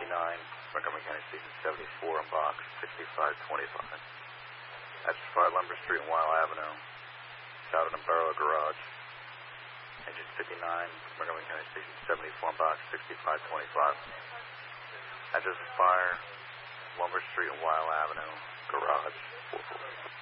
Montgomery County Station 74 in box 6525. That's 5 Lumber Street and Weil Avenue, South and Barrow Garage. Engine 59, Montgomery County Station 74 in box 6525. Address of fire, Lumber Street and Weil Avenue, Garage 440.